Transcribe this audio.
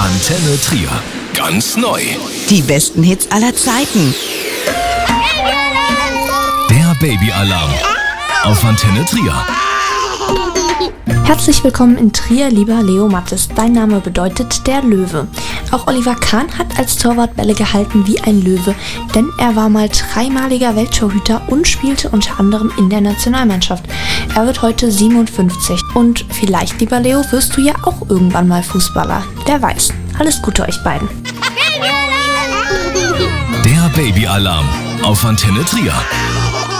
Antenne Trier. Ganz neu. Die besten Hits aller Zeiten. Der Babyalarm auf Antenne Trier. Herzlich willkommen in Trier, lieber Leo Mattes. Dein Name bedeutet der Löwe. Auch Oliver Kahn hat als Torwart Bälle gehalten wie ein Löwe, denn er war mal dreimaliger Welttorhüter und spielte unter anderem in der Nationalmannschaft. Er wird heute 57 und vielleicht, lieber Leo, wirst du ja auch irgendwann mal Fußballer. Wer weiß. Alles Gute euch beiden. Der Babyalarm auf Antenne Trier.